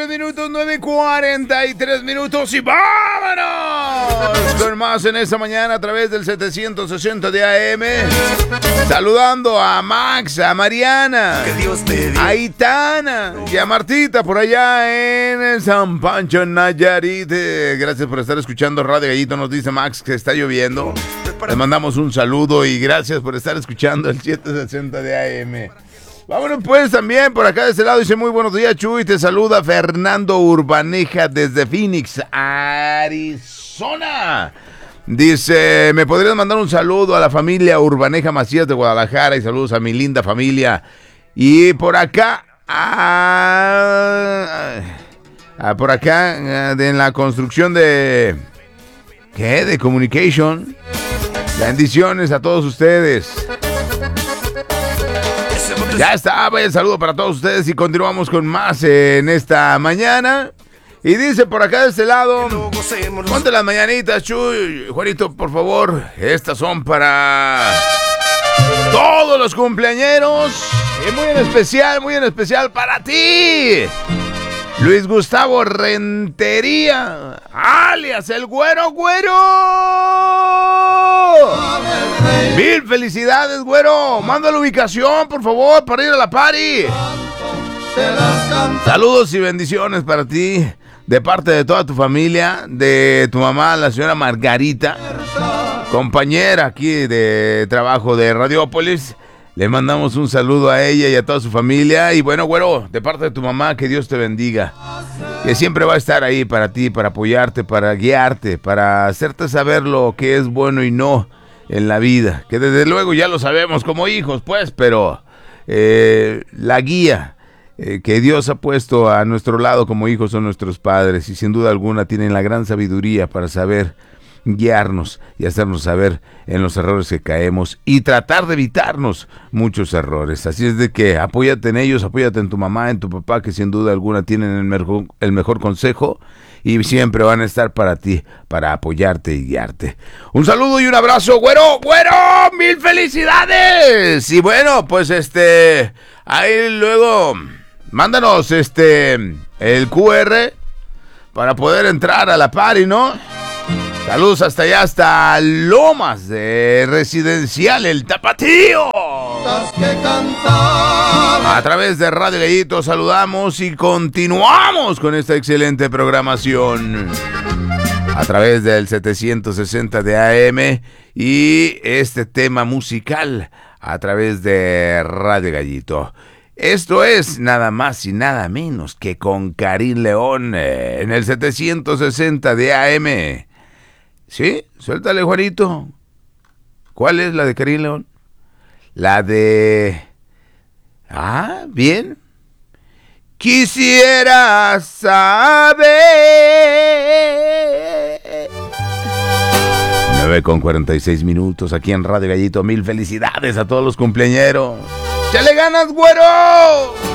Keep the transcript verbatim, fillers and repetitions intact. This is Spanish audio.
tres minutos, nueve cuarenta y tres minutos y vámonos con más en esta mañana a través del setecientos sesenta de A M. Saludando a Max, a Mariana, a Itana y a Martita por allá en San Pancho, Nayarit. Gracias por estar escuchando Radio Gallito. Nos dice Max que está lloviendo. Le mandamos un saludo y gracias por estar escuchando el setecientos sesenta de A M. Vámonos pues también por acá de este lado. Dice muy buenos días, Chuy. Te saluda Fernando Urbaneja desde Phoenix, Arizona. Dice, ¿me podrías mandar un saludo a la familia Urbaneja Macías de Guadalajara? Y saludos a mi linda familia. Y por acá, ah, ah, por acá, ah, de, en la construcción de, ¿qué? De Communication. Bendiciones a todos ustedes. Ya está, vaya el saludo para todos ustedes y continuamos con más en esta mañana. Y dice por acá de este lado, ponte las mañanitas, Chuy. Juanito, por favor, estas son para todos los cumpleañeros. Y muy en especial, muy en especial para ti, Luis Gustavo Rentería, alias el Güero Güero. Mil felicidades, Güero. Manda la ubicación, por favor, para ir a la party. Saludos y bendiciones para ti, de parte de toda tu familia, de tu mamá, la señora Margarita, compañera aquí de trabajo de Radiópolis. Le mandamos un saludo a ella y a toda su familia. Y bueno, Güero, de parte de tu mamá, que Dios te bendiga. Que siempre va a estar ahí para ti, para apoyarte, para guiarte, para hacerte saber lo que es bueno y no en la vida. Que desde luego ya lo sabemos como hijos, pues, pero eh, la guía eh, que Dios ha puesto a nuestro lado como hijos son nuestros padres. Y sin duda alguna tienen la gran sabiduría para saber guiarnos y hacernos saber en los errores que caemos y tratar de evitarnos muchos errores. Así es de que apóyate en ellos, apóyate en tu mamá, en tu papá, que sin duda alguna tienen el mejor, el mejor consejo y siempre van a estar para ti, para apoyarte y guiarte. Un saludo y un abrazo, Güero, Güero, mil felicidades. Y bueno, pues este, ahí luego, mándanos este, el Q R para poder entrar a la party, ¿no? Saludos hasta allá, hasta Lomas de Residencial El Tapatío. A través de Radio Gallito saludamos y continuamos con esta excelente programación. A través del setecientos sesenta de A M y este tema musical a través de Radio Gallito. Esto es nada más y nada menos que con Karim León eh, en el setecientos sesenta de A M. Sí, suéltale, Juanito. ¿Cuál es la de Karim León? La de... Ah, bien. Quisiera saber. nueve con cuarenta y seis minutos aquí en Radio Gallito. Mil felicidades a todos los cumpleañeros. ¡Échale ganas, Güero!